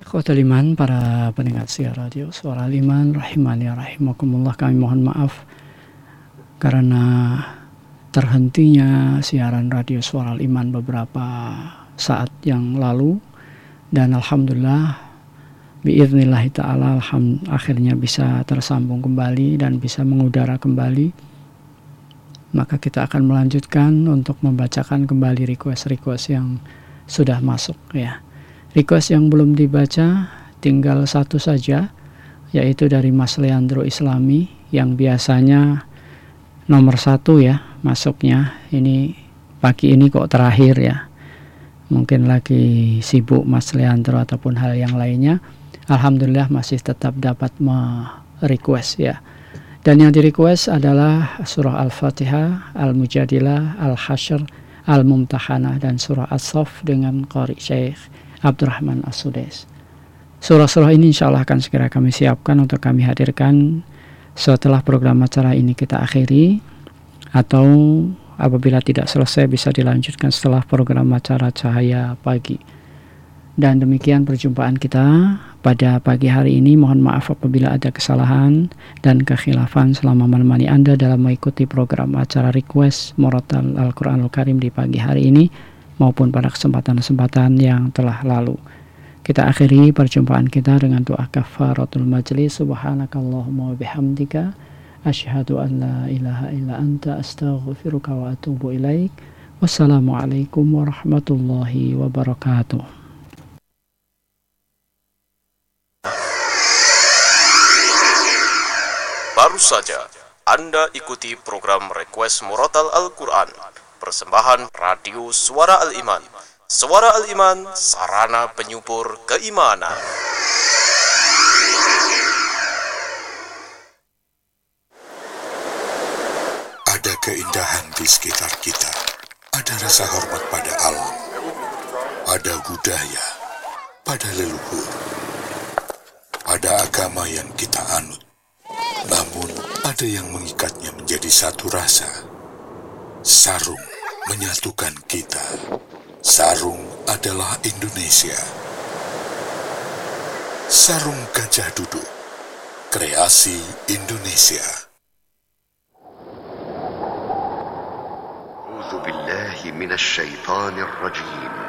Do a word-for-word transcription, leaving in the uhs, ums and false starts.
Ikhwatul iman, para pendengar siar radio Suara Al-Iman rahimani rahimakumullah, kami mohon maaf karena terhentinya siaran radio Suara Al-Iman beberapa saat yang lalu, dan alhamdulillah biidznillahi ta'ala alham, akhirnya bisa tersambung kembali dan bisa mengudara kembali. Maka kita akan melanjutkan untuk membacakan kembali request-request yang sudah masuk ya. Request yang belum dibaca tinggal satu saja, yaitu dari Mas Leandro Islami yang biasanya nomor satu ya masuknya. Ini pagi ini kok terakhir ya. Mungkin lagi sibuk Mas Leandro ataupun hal yang lainnya. Alhamdulillah masih tetap dapat me-request ya. Dan yang di-request adalah surah Al-Fatihah, Al-Mujadilah, Al-Hasyr, Al-Mumtahanah, dan surah As-Saff dengan Qari Syekh Abdurrahman As-Sudais. Surah-surah ini insya Allah akan segera kami siapkan untuk kami hadirkan setelah program acara ini kita akhiri, atau apabila tidak selesai bisa dilanjutkan setelah program acara Cahaya Pagi. Dan demikian perjumpaan kita pada pagi hari ini. Mohon maaf apabila ada kesalahan dan kekhilafan selama menemani Anda dalam mengikuti program acara request Murattal Al-Quranul Karim di pagi hari ini maupun pada kesempatan-kesempatan yang telah lalu. Kita akhiri perjumpaan kita dengan doa kafaratul majlis. Subhanakallahumma wa bihamdika asyhadu an la ilaha illa anta astaghfiruka wa atubu ilaik. Wassalamualaikum warahmatullahi wabarakatuh. Baru saja Anda ikuti program Request Murattal Al-Quran, persembahan Radio Suara Al-Iman. Suara Al-Iman, sarana penyubur keimanan. Ada keindahan di sekitar kita. Ada rasa hormat pada alam. Ada budaya pada leluhur. Ada agama yang kita anut. Namun ada yang mengikatnya menjadi satu rasa. Sarung menyatukan kita. Sarung adalah Indonesia. Sarung Gajah Duduk, kreasi Indonesia. A'udzu billahi minasy syaithanir rajim.